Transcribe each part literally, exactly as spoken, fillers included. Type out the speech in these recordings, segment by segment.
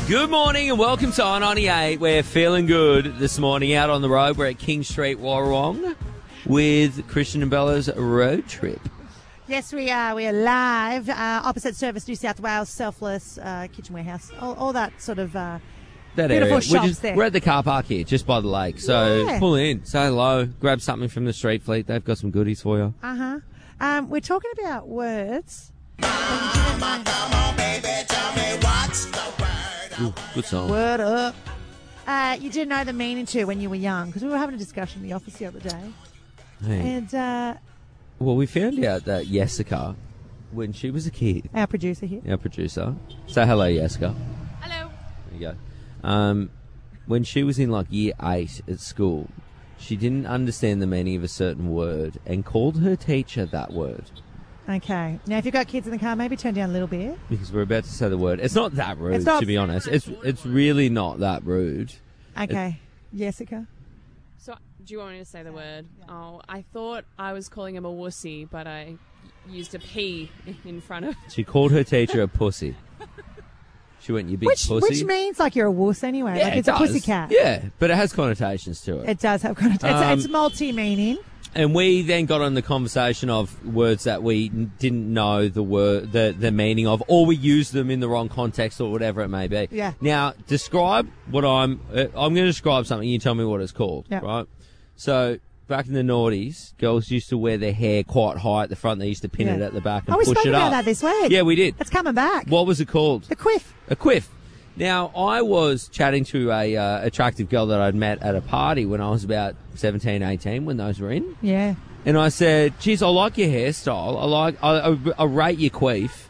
Good morning and welcome to I ninety-eight. We're feeling good this morning out on the road. We're at King Street, Warrawong with Christian and Bella's road trip. Yes, we are. We are live uh, opposite Service New South Wales, Selfless, uh, Kitchen Warehouse, all, all that sort of uh, that beautiful area. shops We're, just, there. we're at the car park here, just by the lake. So Yeah. pull in, say hello, grab something from the street fleet. They've got some goodies for you. Uh-huh. Um, we're talking about words. Ooh, good song. Word up. Uh, you didn't know the meaning to when you were young, because we were having a discussion in the office the other day. Hey. And uh, Well, we found out that Jessica, when she was a kid, our producer here. our producer, say hello, Jessica. Hello. There you go. Um, when she was in like year eight at school, she didn't understand the meaning of a certain word and called her teacher that word. Okay. Now, if you've got kids in the car, maybe turn down a little bit. Because we're about to say the word. It's not that rude, It's not- to be honest. It's it's really not that rude. Okay. Jessica. So, do you want me to say the word? Oh, I thought I was calling him a wussy, but I used a P in front of. She called her teacher a pussy. She went, you big Which pussy. which means like you're a wuss anyway. Yeah, like it it's a does. pussycat. Yeah, but it has connotations to it. It does have connotations. Um, it's, it's multi-meaning. And we then got on the conversation of words that we n- didn't know the word, the, the meaning of, or we used them in the wrong context or whatever it may be. Yeah. Now, describe what I'm. Uh, I'm going to describe something. You tell me what it's called. Yeah. Right. So back in the noughties, girls used to wear their hair quite high at the front. They used to pin Yeah. it at the back and Oh, we push spoke it about up. that this week. Yeah, we did. It's coming back. What was it called? The quiff. A quiff. Now, I was chatting to a uh, attractive girl that I'd met at a party when I was about seventeen, eighteen, when those were in. Yeah. And I said, geez, I like your hairstyle. I like, I, I, I rate your queef.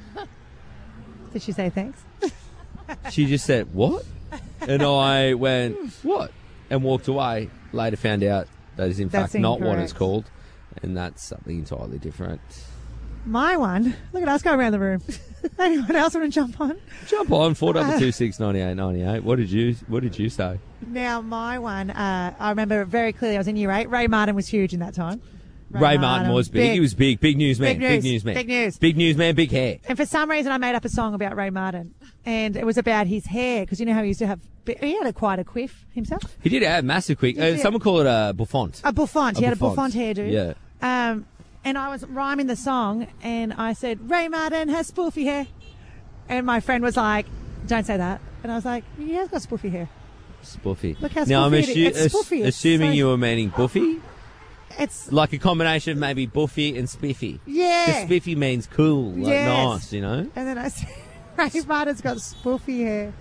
Did she say thanks? She just said, what? And I went, what? And walked away. Later found out that is in That's fact not what it's incorrect. called. And that's something entirely different. My one. Look at us go around the room. Anyone else want to jump on? Jump on, four double two six ninety eight ninety eight. What did you What did you say? Now, my one, uh, I remember very clearly I was in year eight. Ray Martin was huge in that time. Ray, Martin was big. He was big. Big news man. Big news. news man. Big news. Big news man. Big hair. And for some reason, I made up a song about Ray Martin. And it was about his hair, because you know how he used to have, he had a quite a quiff himself. He did have massive quick. Uh, Yeah. someone call it a bouffant. A bouffant. He A had a bouffant. bouffant hairdo. Yeah. Um, and I was rhyming the song, and I said, Ray Martin has spoofy hair. And my friend was like, don't say that. And I was like, he has got spoofy hair. Spoofy. Look how now I'm spoofy it is. assu- It's ass- spoofy. It's assuming so- you were meaning buffy, It's, like a combination of maybe buffy and spiffy. yeah. Because spiffy means cool, like Yes. nice, you know. And then I said, Ray Martin's got spoofy hair.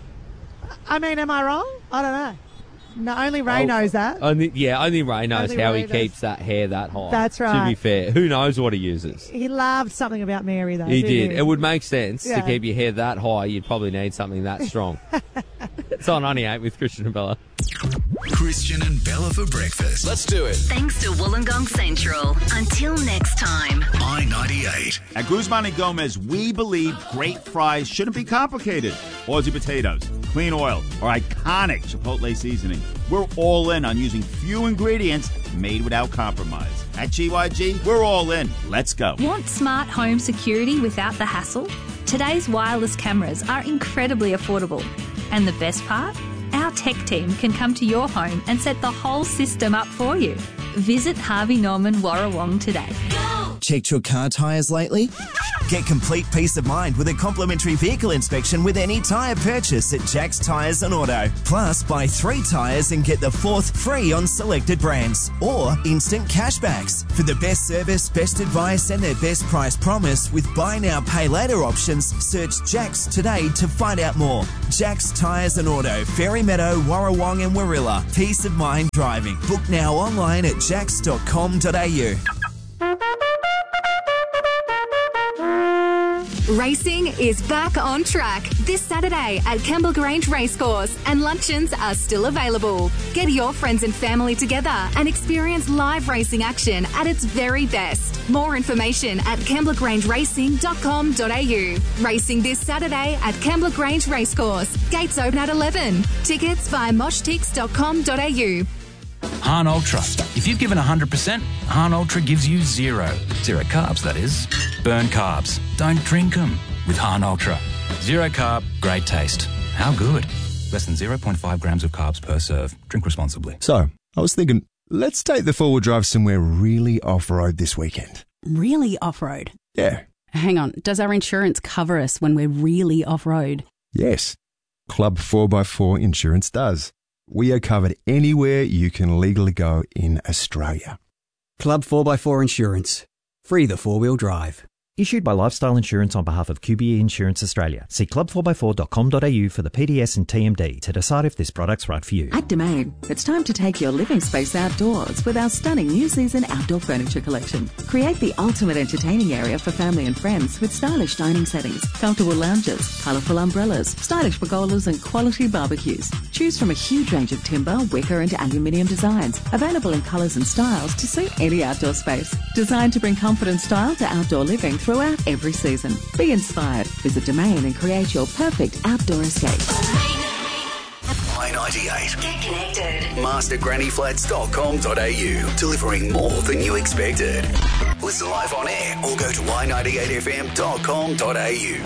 I mean, am I wrong? I don't know. No, only Ray Oh, knows that. Only, yeah, only Ray knows Only how Ray he knows. keeps that hair that high. That's To right. be fair, who knows what he uses? He loved something about Mary, though. He didn't did. It would make sense Yeah. to keep your hair that high. You'd probably need something that strong. It's on ninety-eight with Christian and Bella. Christian and Bella for breakfast. Let's do it. Thanks to Wollongong Central. Until next time. I ninety-eight. At Guzman and Gomez, we believe great fries shouldn't be complicated. Aussie potatoes, clean oil, or iconic Chipotle seasoning. We're all in on using few ingredients made without compromise. At G Y G, we're all in. Let's go. Want smart home security without the hassle? Today's wireless cameras are incredibly affordable. And the best part? Our tech team can come to your home and set the whole system up for you. Visit Harvey Norman Warrawong today. Checked your car tyres lately? Get complete peace of mind with a complimentary vehicle inspection with any tyre purchase at Jack's Tyres and Auto. Plus, buy three tyres and get the fourth free on selected brands. Or instant cashbacks. For the best service, best advice and their best price promise with buy now, pay later options, search Jack's today to find out more. Jack's Tyres and Auto, Fairy Meadow, Warrawong and Warilla. Peace of mind driving. Book now online at jacks dot com dot a u. Racing is back on track this Saturday at Campbell Grange Racecourse, and luncheons are still available. Get your friends and family together and experience live racing action at its very best. More information at campbell grange racing dot com dot a u. Racing this Saturday at Campbell Grange Racecourse. Gates open at eleven. Tickets via mosh tix dot com dot a u. Han Ultra. If you've given one hundred percent, Han Ultra gives you zero. Zero carbs, that is. Burn carbs. Don't drink them with Han Ultra. Zero carb, great taste. How good? Less than zero point five grams of carbs per serve. Drink responsibly. So, I was thinking, let's take the four-wheel drive somewhere really off-road this weekend. Really off-road? Yeah. Hang on, does our insurance cover us when we're really off-road? Yes. Club four by four Insurance does. We are covered anywhere you can legally go in Australia. Club four by four Insurance. Free the four-wheel drive. Issued by Lifestyle Insurance on behalf of Q B E Insurance Australia. See club four by four dot com dot a u for the P D S and T M D to decide if this product's right for you. At Domain, it's time to take your living space outdoors with our stunning new season outdoor furniture collection. Create the ultimate entertaining area for family and friends with stylish dining settings, comfortable lounges, colourful umbrellas, stylish pergolas and quality barbecues. Choose from a huge range of timber, wicker and aluminium designs, available in colours and styles to suit any outdoor space. Designed to bring comfort and style to outdoor living throughout every season. Be inspired. Visit Domain and create your perfect outdoor escape. I ninety-eight. Get connected. master granny flats dot com dot a u. Delivering more than you expected. Listen live on air or go to y ninety-eight f m dot com dot a u.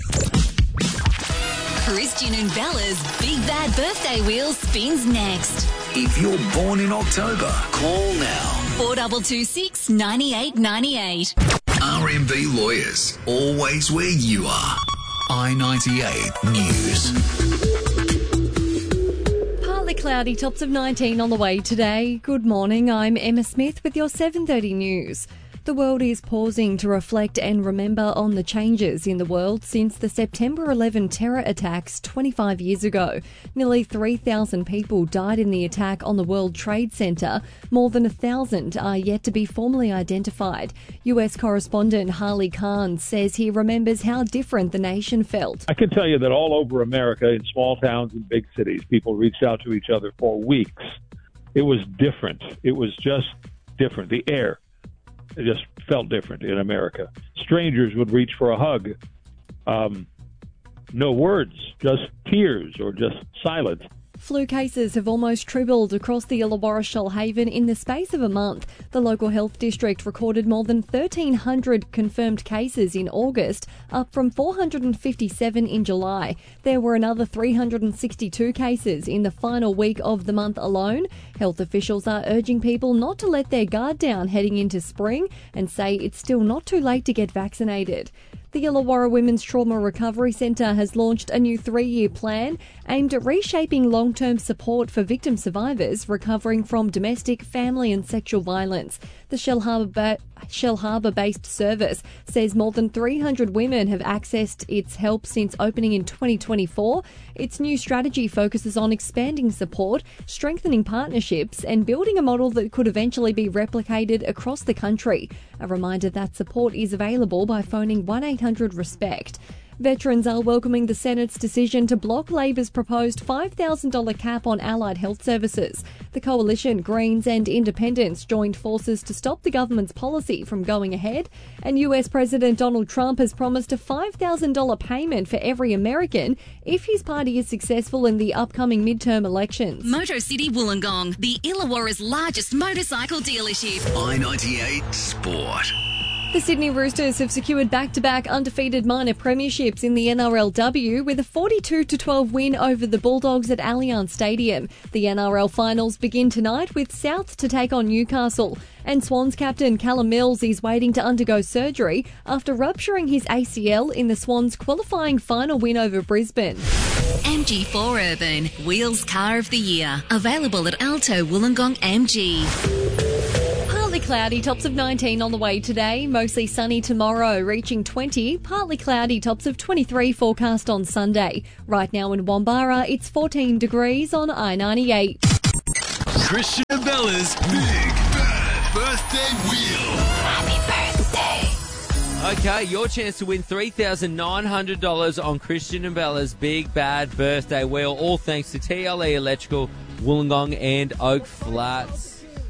Christian and Bella's Big Bad Birthday Wheel spins next. If you're born in October, call now. four two two six, nine eight nine eight. R M B Lawyers, always where you are. I ninety-eight News. Partly cloudy, tops of nineteen on the way today. Good morning, I'm Emma Smith with your seven thirty news. The world is pausing to reflect and remember on the changes in the world since the September eleventh terror attacks twenty-five years ago. Nearly three thousand people died in the attack on the World Trade Center. More than one thousand are yet to be formally identified. U S correspondent Harley Khan says he remembers how different the nation felt. I can tell you that all over America, in small towns and big cities, people reached out to each other for weeks. It was different. It was just different. The air. It just felt different in America. Strangers would reach for a hug. Um, no words, just tears or just silence. Flu cases have almost tripled across the Illawarra Shoalhaven in the space of a month. The local health district recorded more than thirteen hundred confirmed cases in August, up from four hundred fifty-seven in July. There were another three hundred sixty-two cases in the final week of the month alone. Health officials are urging people not to let their guard down heading into spring and say it's still not too late to get vaccinated. The Illawarra Women's Trauma Recovery Centre has launched a new three-year plan aimed at reshaping long-term support for victim survivors recovering from domestic, family and sexual violence. The Shell Harbour ba- Shell Harbour-based service says more than three hundred women have accessed its help since opening in twenty twenty-four. Its new strategy focuses on expanding support, strengthening partnerships and building a model that could eventually be replicated across the country. A reminder that support is available by phoning one eight hundred RESPECT. Veterans are welcoming the Senate's decision to block Labor's proposed five thousand dollars cap on allied health services. The Coalition, Greens and Independents joined forces to stop the government's policy from going ahead, and U S President Donald Trump has promised a five thousand dollars payment for every American if his party is successful in the upcoming midterm elections. Moto City Wollongong, the Illawarra's largest motorcycle dealership. I ninety-eight Sport. The Sydney Roosters have secured back-to-back undefeated minor premierships in the N R L W with a forty-two to twelve win over the Bulldogs at Allianz Stadium. The N R L finals begin tonight with South to take on Newcastle. And Swans captain Callum Mills is waiting to undergo surgery after rupturing his A C L in the Swans' qualifying final win over Brisbane. M G four Urban, Wheels Car of the Year. Available at Alto Wollongong M G. Partly cloudy, tops of nineteen on the way today. Mostly sunny tomorrow, reaching twenty. Partly cloudy, tops of twenty-three forecast on Sunday. Right now in Wombara, it's fourteen degrees on I ninety-eight. Christian and Bella's Big Bad Birthday Wheel. Happy birthday. Okay, your chance to win three thousand nine hundred dollars on Christian and Bella's Big Bad Birthday Wheel, all thanks to T L E Electrical, Wollongong and Oak Flats.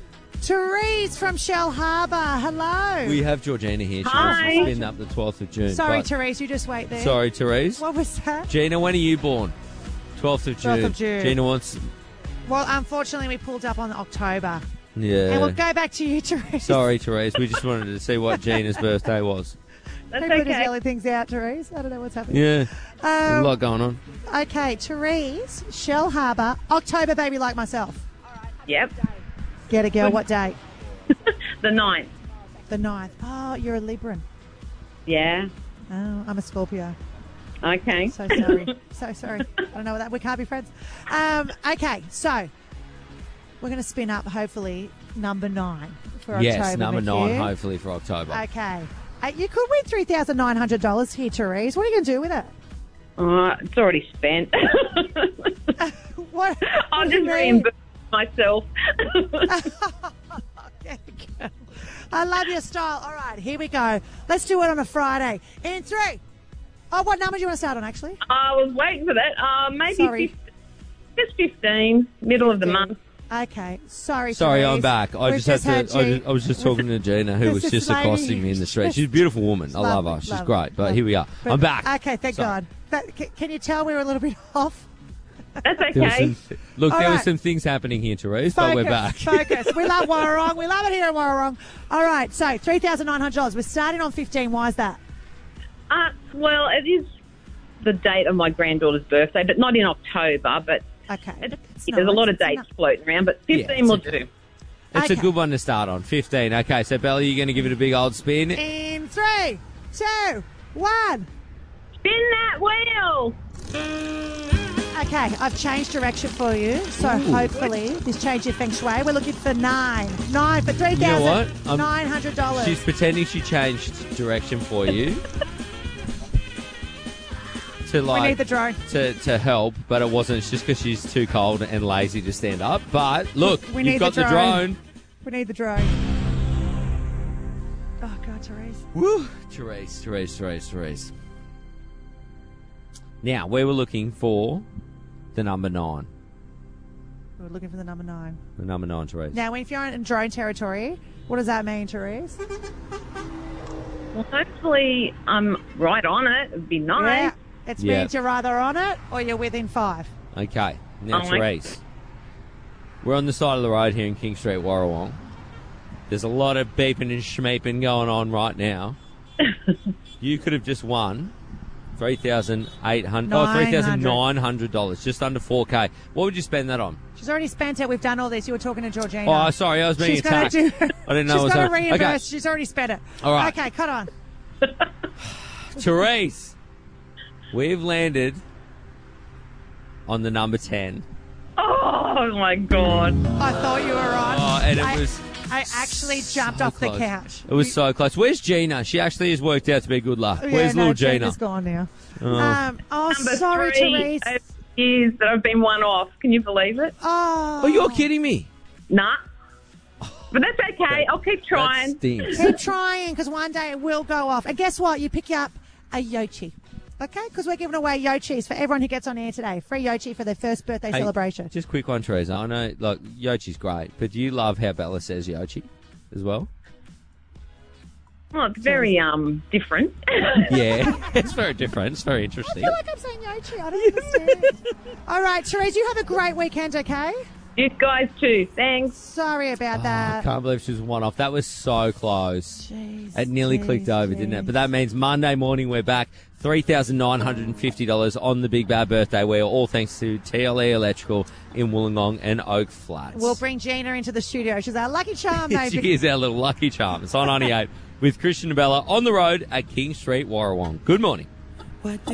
Therese from Shell Harbour, hello. We have Georgina here. She Hi. was spin up the twelfth of June. Sorry, but- Therese, you just wait there. Sorry, Therese. What was that? Gina, when are you born? twelfth of June. twelfth of June. Gina wants... Well, unfortunately, we pulled up on October. Yeah. And we'll go back to you, Therese. Sorry, Therese. We just wanted to see what Gina's birthday was. That's People okay. are just yelling things out, Therese. I don't know what's happening. Yeah. Um, a lot going on. Okay, Therese, Shell Harbour, October baby like myself. Yep. Get a girl, what date? The ninth. The ninth. Oh, you're a Libran. Yeah. Oh, I'm a Scorpio. Okay. So sorry. so sorry. I don't know what that. We can't be friends. Um, okay, so we're going to spin up, hopefully, number nine for yes, October. number McHugh. nine, hopefully, for October. Okay. Uh, you could win three thousand nine hundred dollars here, Therese. What are you going to do with it? Uh, it's already spent. What? I'll what do you just mean? reimburse myself. I love your style. All right, here we go. Let's do it on a Friday. In three. Oh, what number do you want to start on, actually? I was waiting for that. Uh, maybe Sorry. fifteen, just fifteen, middle of the month. Okay. Sorry, Sorry, Therese. I'm back. I We've just had to. had I, G. just, I was just talking to Gina, who This was is just lady- accosting me in the street. She's a beautiful woman. I love her. Lovely, She's lovely, great. But lovely. here we are. But- I'm back. Okay, thank Sorry. God. But, c- can you tell we were a little bit off? That's There was okay. some, look, All there were right. some things happening here, Therese, Focus, but we're back. focus. We love Warrawong. We love it here in Warrawong. All right, so three thousand nine hundred dollars. We're starting on fifteen. Why is that? Uh, well, it is the date of my granddaughter's birthday, but not in October. But okay, it, there's a lot of dates floating around, but fifteen will do. It's Okay. a good one to start on. fifteen. Okay, so Bella, you're going to give it a big old spin. In three, two, one. Spin that wheel. Okay, I've changed direction for you, so hopefully this changed your feng shui. We're looking for nine. Nine for three You know what? thousand I'm- nine hundred dollars. She's pretending she changed direction for you. to like we need the drone. to, to help, but it wasn't. It's just because she's too cold and lazy to stand up. But look, We you've need got the the drone. drone. We need the drone. Oh, God, Therese. Woo! Therese, Therese, Therese, Therese. Now, we were looking for the number nine. We're looking for the number nine. The number nine, Therese. Now, if you're in drone territory, what does that mean, Therese? Well, hopefully I'm right on it. It'd be nice. Yeah, it Yeah. means you're either on it or you're within five. Okay, now Oh, my- Therese. We're on the side of the road here in King Street, Warrawong. There's a lot of beeping and schmeeping going on right now. You could have just won three thousand eight hundred dollars. Oh, three thousand nine hundred dollars, just under four K. What would you spend that on? She's already spent it. We've done all this. You were talking to Georgina. Oh, sorry, I was being She's gonna attacked. do- I didn't know She's it was got to on- reimburse. Okay. She's already spent it. All right. Okay, cut on. Therese, we've landed on the number ten. Oh, my God. I thought you were on. Oh, and it I, was I actually jumped so off close. the couch. It was so close. Where's Gina? She actually has worked out to be good luck. Yeah, Where's no, little Gina? Gina's gone now. Oh. Um, oh, Number sorry, three Therese. over years that I've been one off. Can you believe it? Oh, Oh, you're kidding me. Nah. But that's okay. I'll keep trying. Keep trying, because one day it will go off. And guess what? You pick you up a Yochi. Okay? Because we're giving away Yochis for everyone who gets on air today. Free Yochi for their first birthday Hey, celebration. Just quick one, Teresa. I know, like, Yochi's great, but do you love how Bella says Yochi as well? Well, it's very um different. Yeah, it's very different. It's very I interesting. feel like I'm saying Yochi. I don't understand. All right, Therese, you have a great weekend, okay? You guys too. Thanks. Sorry about I that. can't believe she was one off. That was so close. Jeez, it nearly jeez, clicked over, didn't it? But that means Monday morning we're back. three thousand nine hundred fifty dollars on the Big Bad Birthday Wheel, all thanks to T L E Electrical in Wollongong and Oak Flats. We'll bring Gina into the studio. She's our lucky charm, baby. She is our little lucky charm. It's on ninety-eight with Christian and Bella on the road at King Street, Warrawong. Good morning.